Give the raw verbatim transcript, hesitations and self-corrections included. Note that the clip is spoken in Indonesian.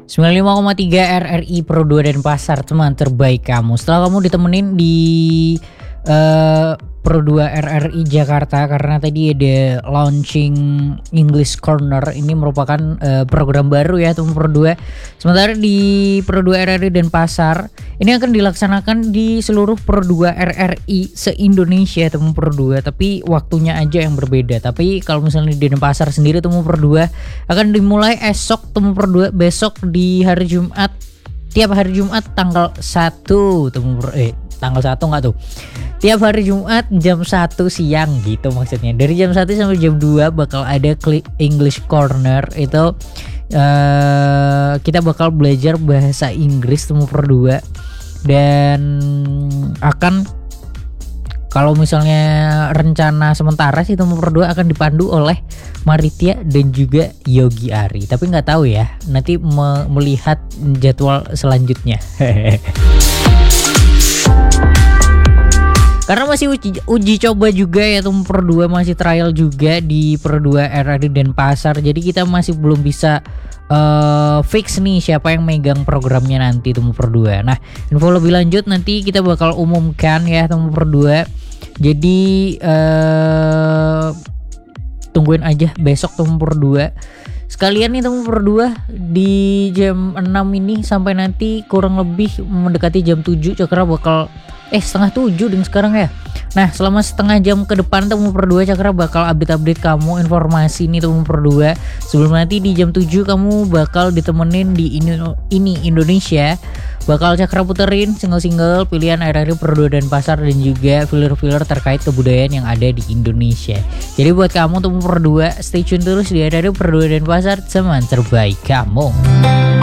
sembilan puluh lima koma tiga R R I Pro dua Denpasar, teman terbaik kamu. Setelah kamu ditemenin di uh, Pro dua R R I Jakarta karena tadi ada launching English Corner. Ini merupakan uh, program baru ya teman Pro dua. Sementara di Pro dua R R I Denpasar ini akan dilaksanakan di seluruh Pro dua R R I se-Indonesia teman Pro dua, tapi waktunya aja yang berbeda. Tapi kalau misalnya di Denpasar sendiri teman Pro dua akan dimulai esok teman Pro dua, besok di hari Jumat, tiap hari Jumat tanggal satu teman Pro eh tanggal satu enggak tuh? Tiap hari Jumat jam satu siang gitu maksudnya. Dari jam satu sampai jam dua bakal ada English Corner. Itu uh, kita bakal belajar bahasa Inggris teman Pro dua. Dan akan, kalau misalnya rencana sementara sih teman Pro dua akan dipandu oleh Maritia dan juga Yogi Ari. Tapi nggak tahu ya, nanti me- melihat jadwal selanjutnya. Karena masih uji, uji coba juga ya teman Pro dua, masih trial juga di Pro dua R R I Denpasar. Jadi kita masih belum bisa uh, fix nih siapa yang megang programnya nanti teman Pro dua. Nah, info lebih lanjut nanti kita bakal umumkan ya teman Pro dua. Jadi uh, tungguin aja besok teman Pro dua. Sekalian nih teman Pro dua, di jam enam ini sampai nanti kurang lebih mendekati jam tujuh Cakra bakal Eh setengah tujuh ding sekarang ya. Nah selama setengah jam ke depan teman Pro dua Cakra bakal update-update kamu informasi nih teman Pro dua. Sebelum nanti di jam tujuh kamu bakal ditemenin di ini, ini Indonesia. Bakal Cakra puterin single-single pilihan R R I Pro dua Denpasar dan juga filler-filler terkait kebudayaan yang ada di Indonesia. Jadi buat kamu teman Pro dua, stay tune terus di R R I Pro dua Denpasar, teman terbaik kamu.